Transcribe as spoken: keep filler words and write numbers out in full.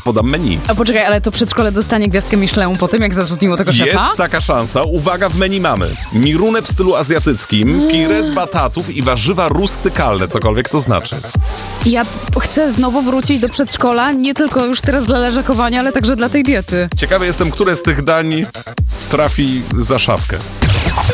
podam menu. A poczekaj, ale to przedszkole dostanie gwiazdkę Michelin po tym, jak zatrudniło tego szefa? Jest taka szansa. Uwaga, w menu mamy mirunę w stylu azjatyckim, mm. pire z batatów i warzywa rustykalne, cokolwiek to znaczy. Ja chcę znowu wrócić do przedszkola, nie tylko już teraz dla leżakowania, ale także dla tej diety. Ciekawy jestem, które z tych dań trafi za szafkę.